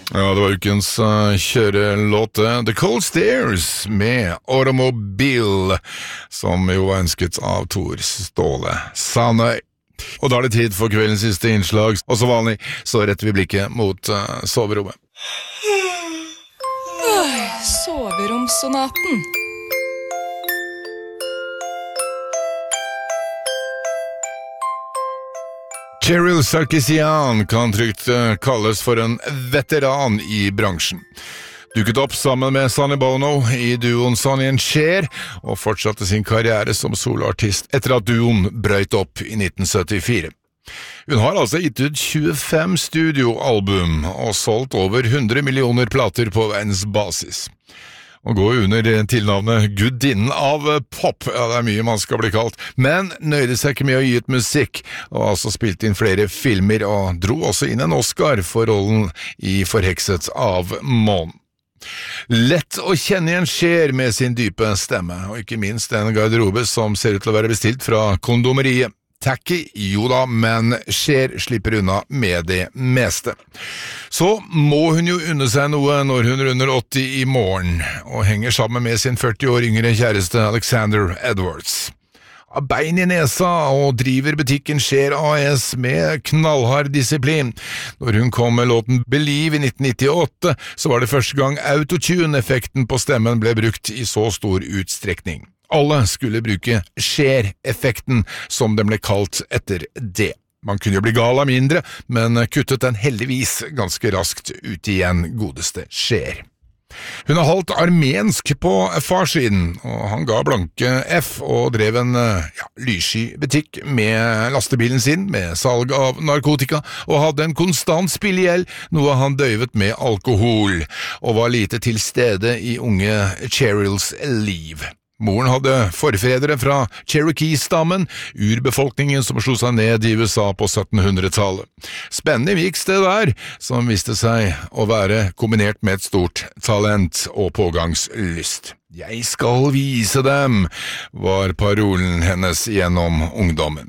Ja, det var ukens kjørelåt The Cold Stairs med Automobile, som jo var ønsket av Tor Ståle Sanøy. Og da er det tid for kveldens siste innslag, og så vanlig så retter vi blikket mot soverommet. Soveromssonaten. Cheryl Sarkisian kan trygt kalles for en veteran i bransjen. Dukket opp sammen med Sonny Bono i duoen Sonny & Cher, og fortsatte sin karriere som soloartist etter at duoen brøyt opp i 1974. Hun har altså gitt ut 25 studioalbum og solgt over 100 millioner plater på verdensbasis. Og går under tilnavnet Gudinnen av pop, ja det er mye man skal bli kalt, men nøyde seg ikke med å gi ut musikk, og altså spilte inn flere filmer og dro også inn en Oscar for rollen i Forhekset av månen. Lett å kjenne igjen Cher med sin dype stemme, og ikke minst en garderobe som ser ut til å være bestilt fra kondomeriet. Tacky, jo da, men Cher slipper unna med det meste. Så må hun jo unne seg noe når hun runder 80 i morgen, og henger sammen med sin 40 år yngre kjæreste Alexander Edwards. Av bein i nesa og driver butikken Cher AS med knallhard disiplin. Når hun kom med låten Believe i 1998, så var det første gang autotune-effekten på stemmen ble brukt i så stor utstrekning. Alle skulle bruke Cher-effekten, som den ble kalt etter det. Man kunne jo bli gal av mindre, men kuttet den heldigvis ganske raskt ut igjen, godeste Cher. Hun har halvt armensk på farsiden, og han ga blanke F og drev en lyssky butikk med lastebilen sin med salg av narkotika, og hadde en konstant spillegjeld, noe han døyvet med alkohol, og var lite til stede i unge Cheryls liv. Moren hadde forfedre fra Cherokee-stammen, urbefolkningen som slo seg ned i USA på 1700-tallet. Spennende miks det der, som viste seg å være kombinert med et stort talent og pågangslyst. Jeg skal vise dem, var parolen hennes gjennom ungdommen.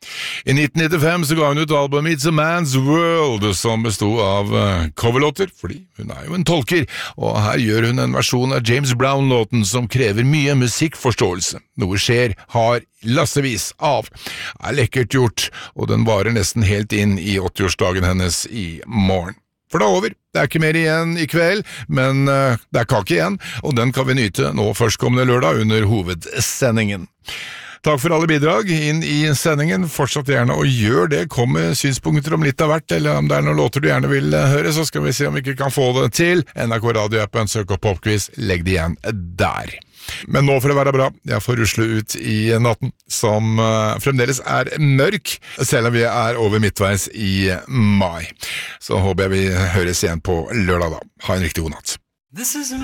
I 1995 så ga hun ut albumet It's a Man's World, som bestod av coverlåter, fordi hun er jo en tolker, og her gjør hun en versjon av James Brown-låten som krever mye musikkforståelse. Noe Cher har lassevis av. Er lekkert gjort, og den varer nesten helt inn i 80-årsdagen hennes i morgen. For det er over, det er ikke mer igjen i kveld, men det er kake igjen, og den kan vi nyte nå førstkommende lørdag under hovedsendingen. Takk for alle bidrag inn i sendingen. Fortsatt gjerne og gjør det. Kom med synspunkter om litt av hvert, eller om det er noen låter du gjerne vil høre, så skal vi se om vi ikke kan få det til. NRK Radio-appen, søk opp Popquiz, legg det igjen der. Men nå får det være bra. Jeg får rusle ut i natten, som fremdeles er mørk, selv om vi er over midtveis i mai. Så håper jeg vi høres igjen på lørdag da. Ha en riktig god natt.